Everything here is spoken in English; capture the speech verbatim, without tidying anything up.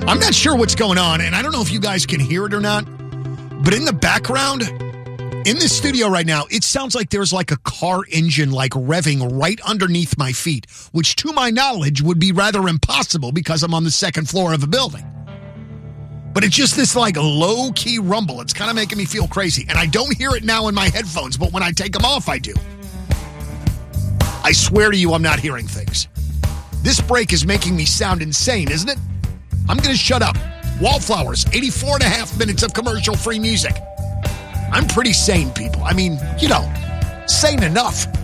I'm not sure what's going on, and I don't know if you guys can hear it or not, but in the background, in the studio right now, it sounds like there's like a car engine like revving right underneath my feet, which to my knowledge would be rather impossible because I'm on the second floor of a building. But it's just this like low-key rumble. It's kind of making me feel crazy, and I don't hear it now in my headphones, but when I take them off, I do. I swear to you, I'm not hearing things. This break is making me sound insane, isn't it? I'm going to shut up. Wallflowers, eighty-four and a half minutes of commercial-free music. I'm pretty sane, people. I mean, you know, sane enough.